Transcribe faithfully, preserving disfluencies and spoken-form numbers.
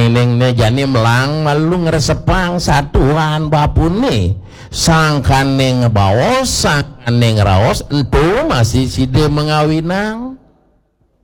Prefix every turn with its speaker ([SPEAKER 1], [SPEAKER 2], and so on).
[SPEAKER 1] ning jani melang malu ngresepang satuan bapune sangkane ngebawas sangkane ngeraos entu masih side mengawinang